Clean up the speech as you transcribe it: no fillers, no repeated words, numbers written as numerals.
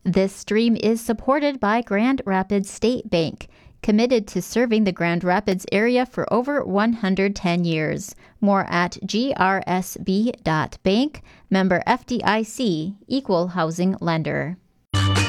This stream is supported by Grand Rapids State Bank, committed to serving the Grand Rapids area for over 110 years. More at grsb.bank, member FDIC, equal housing lender.